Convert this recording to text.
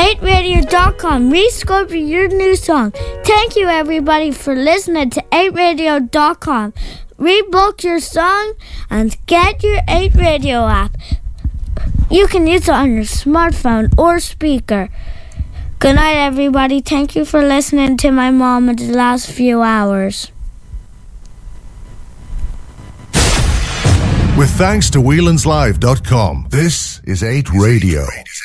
8radio.com. Rediscover your new song. Thank you, everybody, for listening to 8radio.com. Rebook your song and get your 8 Radio app. You can use it on your smartphone or speaker. Good night, everybody. Thank you for listening to my mom in the last few hours. With thanks to Whelan'sLive.com, this is 8 Radio.